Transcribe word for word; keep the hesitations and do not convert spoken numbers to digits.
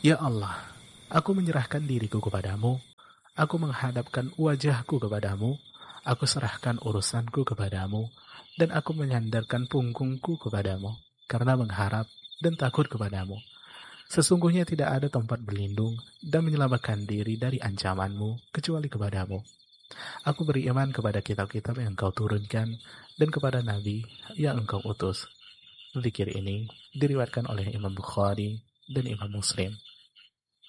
Ya Allah, aku menyerahkan diriku kepadamu, aku menghadapkan wajahku kepadamu, aku serahkan urusanku kepadamu, dan aku menyandarkan punggungku kepadamu, karena mengharap dan takut kepadamu. Sesungguhnya tidak ada tempat berlindung dan menyelamatkan diri dari ancamanmu kecuali kepadamu. Aku beriman kepada kitab-kitab yang engkau turunkan dan kepada nabi yang engkau utus. Zikir ini diriwayatkan oleh Imam Bukhari dan Imam Muslim.